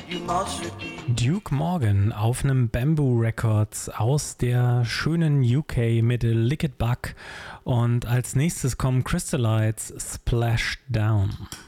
Duke Morgan auf einem Bamboo Records aus der schönen UK mit Lick It Back. Und als nächstes kommen Crystallites Splash Down.